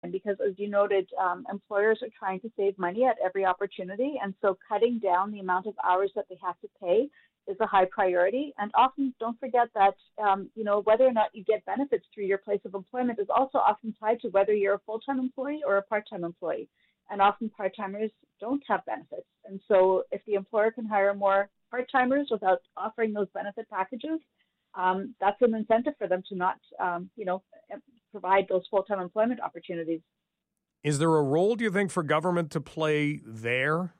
because, as you noted, employers are trying to save money at every opportunity. And so cutting down the amount of hours that they have to pay is a high priority. And often don't forget that, whether or not you get benefits through your place of employment is also often tied to whether you're a full-time employee or a part-time employee. And often part-timers don't have benefits. And so if the employer can hire more part-timers without offering those benefit packages, that's an incentive for them to not, provide those full-time employment opportunities. Is there a role, do you think, for government to play there?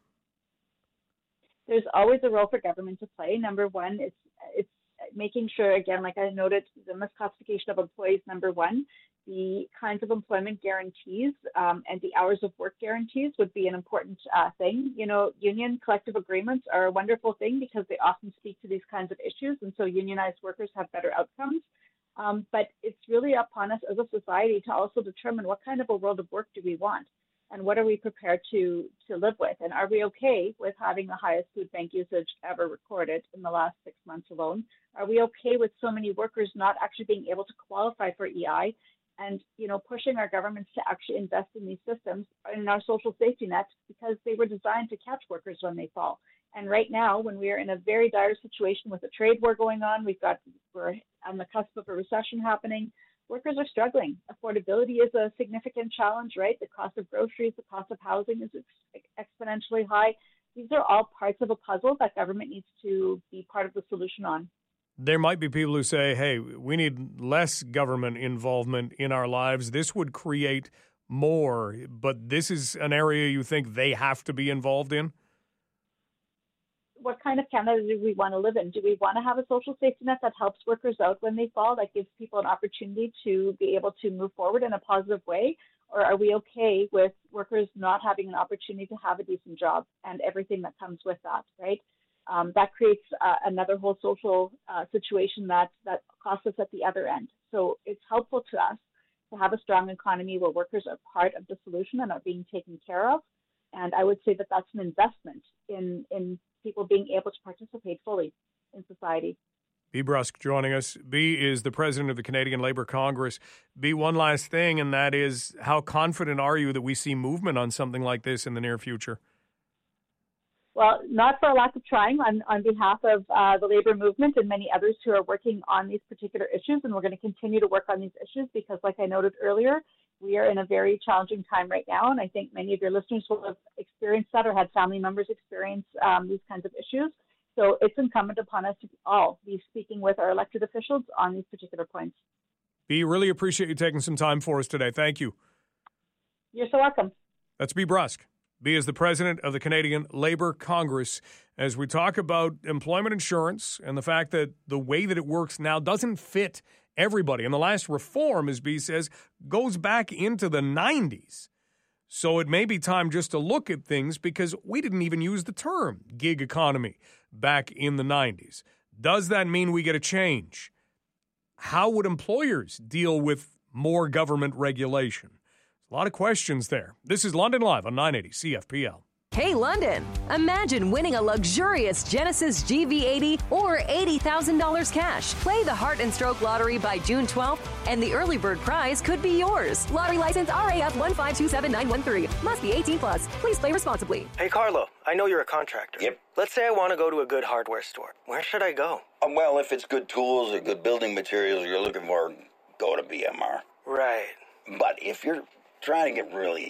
There's always a role for government to play. Number one, it's making sure, again, like I noted, the misclassification of employees, number one, the kinds of employment guarantees and the hours of work guarantees would be an important thing. Union collective agreements are a wonderful thing because they often speak to these kinds of issues, and so unionized workers have better outcomes. But it's really upon us as a society to also determine what kind of a world of work do we want, and what are we prepared to live with, and are we okay with having the highest food bank usage ever recorded in the last 6 months alone? Are we okay with so many workers not actually being able to qualify for EI, and pushing our governments to actually invest in these systems, in our social safety nets, because they were designed to catch workers when they fall? And right now, when we are in a very dire situation with a trade war going on, we're on the cusp of a recession happening, workers are struggling. Affordability is a significant challenge, right? The cost of groceries, the cost of housing is exponentially high. These are all parts of a puzzle that government needs to be part of the solution on. There might be people who say, hey, we need less government involvement in our lives. This would create more, but this is an area you think they have to be involved in? What kind of Canada do we want to live in? Do we want to have a social safety net that helps workers out when they fall, that gives people an opportunity to be able to move forward in a positive way? Or are we okay with workers not having an opportunity to have a decent job and everything that comes with that, right? That creates another whole social situation that costs us at the other end. So it's helpful to us to have a strong economy where workers are part of the solution and are being taken care of. And I would say that that's an investment in people being able to participate fully in society. Bea Brusk joining us. Bea is the president of the Canadian Labour Congress. Bea, one last thing, and that is, how confident are you that we see movement on something like this in the near future? Well, not for a lack of trying on behalf of the labour movement and many others who are working on these particular issues, and we're going to continue to work on these issues because, like I noted earlier, we are in a very challenging time right now, and I think many of your listeners will have experienced that or had family members experience these kinds of issues. So it's incumbent upon us to all be speaking with our elected officials on these particular points. Bea, really appreciate you taking some time for us today. Thank you. You're so welcome. That's Bea Brusk. Bea is the president of the Canadian Labour Congress as we talk about employment insurance and the fact that the way that it works now doesn't fit everybody. And the last reform, as Bea says, goes back into the 90s. So it may be time just to look at things because we didn't even use the term gig economy back in the 90s. Does that mean we get a change? How would employers deal with more government regulation? A lot of questions there. This is London Live on 980 CFPL. Hey, London, imagine winning a luxurious Genesis GV80 or $80,000 cash. Play the Heart and Stroke Lottery by June 12th, and the early bird prize could be yours. Lottery license RAF 1527913. Must be 18 plus. Please play responsibly. Hey, Carlo, I know you're a contractor. Yep. Let's say I want to go to a good hardware store. Where should I go? Well, if it's good tools or good building materials you're looking for, go to BMR. Right. But if you're trying to get really